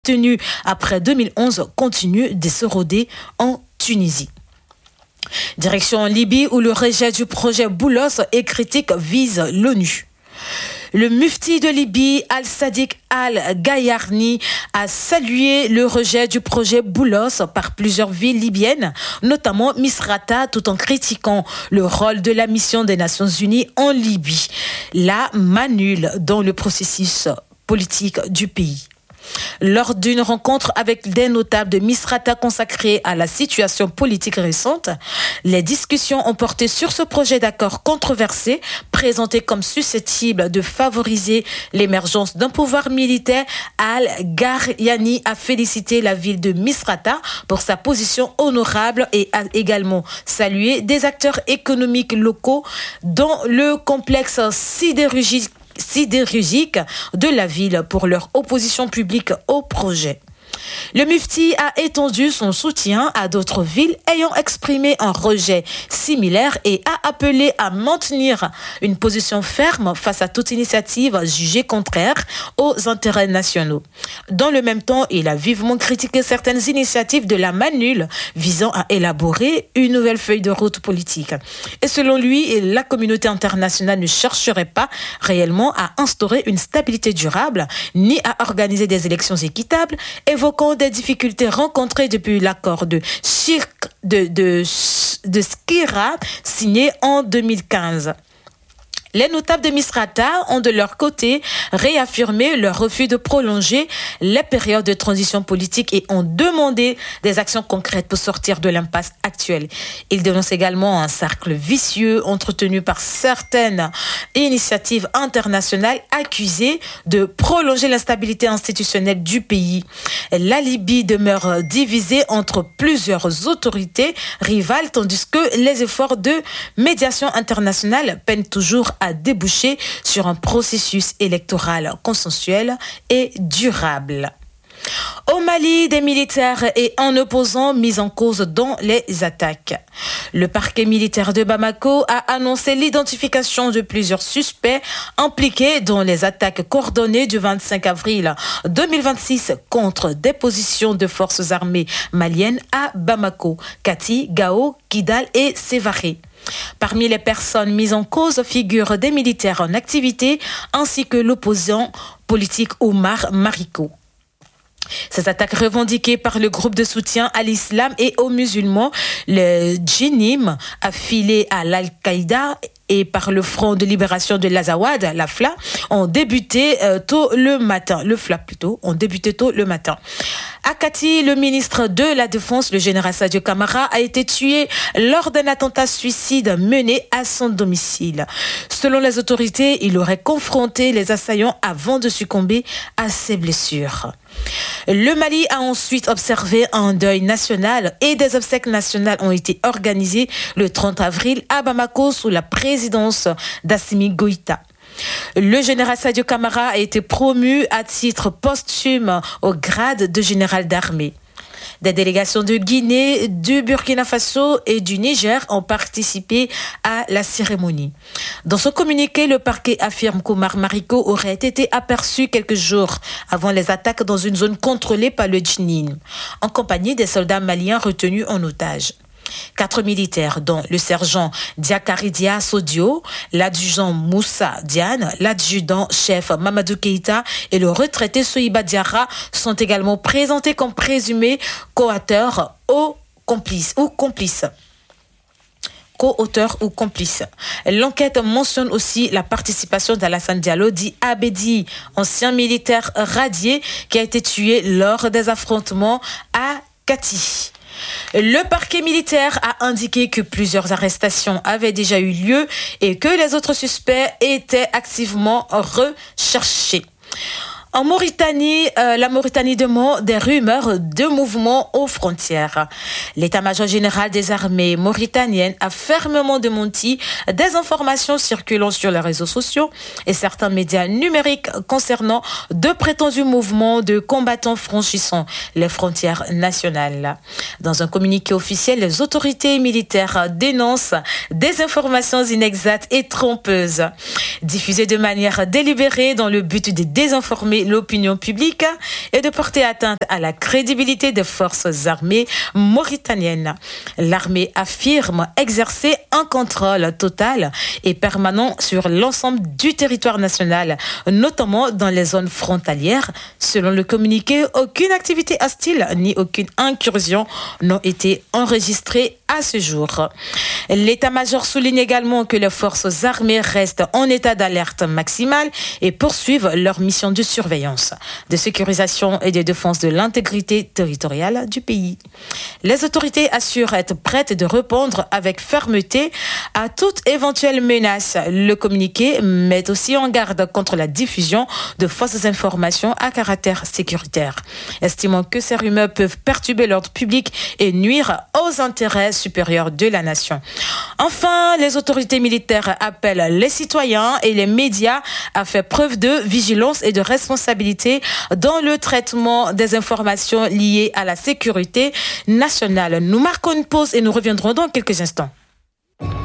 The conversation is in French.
tenu après 2011 continue de s'éroder en Tunisie. Direction en Libye où le rejet du projet Boulos et critique vise l'ONU. Le mufti de Libye, Al-Sadiq Al-Gayarni, a salué le rejet du projet Boulos par plusieurs villes libyennes, notamment Misrata, tout en critiquant le rôle de la mission des Nations Unies en Libye, la manule dans le processus politique du pays. Lors d'une rencontre avec des notables de Misrata consacrée à la situation politique récente, les discussions ont porté sur ce projet d'accord controversé, présenté comme susceptible de favoriser l'émergence d'un pouvoir militaire. Al-Gayarni a félicité la ville de Misrata pour sa position honorable et a également salué des acteurs économiques locaux dans le complexe sidérurgique de la ville pour leur opposition publique au projet. Le mufti a étendu son soutien à d'autres villes ayant exprimé un rejet similaire et a appelé à maintenir une position ferme face à toute initiative jugée contraire aux intérêts nationaux. Dans le même temps, il a vivement critiqué certaines initiatives de la manule visant à élaborer une nouvelle feuille de route politique. Et selon lui, la communauté internationale ne chercherait pas réellement à instaurer une stabilité durable ni à organiser des élections équitables, évoquant des difficultés rencontrées depuis l'accord de Skira signé en 2015. Les notables de Misrata ont de leur côté réaffirmé leur refus de prolonger les périodes de transition politique et ont demandé des actions concrètes pour sortir de l'impasse actuelle. Ils dénoncent également un cercle vicieux entretenu par certaines initiatives internationales accusées de prolonger l'instabilité institutionnelle du pays. La Libye demeure divisée entre plusieurs autorités rivales tandis que les efforts de médiation internationale peinent toujours à déboucher sur un processus électoral consensuel et durable. Au Mali, des militaires et un opposant mis en cause dans les attaques. Le parquet militaire de Bamako a annoncé l'identification de plusieurs suspects impliqués dans les attaques coordonnées du 25 avril 2026 contre des positions de forces armées maliennes à Bamako, Kati, Gao, Kidal et Sévaré. Parmi les personnes mises en cause figurent des militaires en activité ainsi que l'opposant politique Omar Mariko. Ces attaques revendiquées par le groupe de soutien à l'islam et aux musulmans, le Djinim, affilié à l'Al-Qaïda, et par le Front de libération de l'Azawad, la FLA, ont débuté tôt le matin. À Kati, le ministre de la Défense, le général Sadio Kamara, a été tué lors d'un attentat suicide mené à son domicile. Selon les autorités, il aurait confronté les assaillants avant de succomber à ses blessures. Le Mali a ensuite observé un deuil national et des obsèques nationales ont été organisées le 30 avril à Bamako sous la présidence d'Assimi Goïta. Le général Sadio Kamara a été promu à titre posthume au grade de général d'armée. Des délégations de Guinée, du Burkina Faso et du Niger ont participé à la cérémonie. Dans son communiqué, le parquet affirme qu'Omar Mariko aurait été aperçu quelques jours avant les attaques dans une zone contrôlée par le Djinim, en compagnie des soldats maliens retenus en otage. 4 militaires, dont le sergent Diakaridia Sodio, l'adjudant Moussa Diane, l'adjudant-chef Mamadou Keïta et le retraité Soïba Diarra, sont également présentés comme présumés co-auteurs ou complices. L'enquête mentionne aussi la participation d'Alassane Diallo, dit Abedi, ancien militaire radié, qui a été tué lors des affrontements à Kati. Le parquet militaire a indiqué que plusieurs arrestations avaient déjà eu lieu et que les autres suspects étaient activement recherchés. En Mauritanie, la Mauritanie demande des rumeurs de mouvements aux frontières. L'état-major général des armées mauritaniennes a fermement démenti des informations circulant sur les réseaux sociaux et certains médias numériques concernant de prétendus mouvements de combattants franchissant les frontières nationales. Dans un communiqué officiel, les autorités militaires dénoncent des informations inexactes et trompeuses, diffusées de manière délibérée dans le but de désinformer tromper l'opinion publique et de porter atteinte à la crédibilité des forces armées mauritaniennes. L'armée affirme exercer un contrôle total et permanent sur l'ensemble du territoire national, notamment dans les zones frontalières. Selon le communiqué, aucune activité hostile ni aucune incursion n'ont été enregistrées à ce jour. L'état-major souligne également que les forces armées restent en état d'alerte maximale et poursuivent leur mission de surveillance, de sécurisation et de défense de l'intégrité territoriale du pays. Les autorités assurent être prêtes de répondre avec fermeté à toute éventuelle menace. Le communiqué met aussi en garde contre la diffusion de fausses informations à caractère sécuritaire, estimant que ces rumeurs peuvent perturber l'ordre public et nuire aux intérêts supérieurs de la nation. Enfin, les autorités militaires appellent les citoyens et les médias à faire preuve de vigilance et de responsabilité dans le traitement des informations liées à la sécurité nationale. Nous marquons une pause et nous reviendrons dans quelques instants.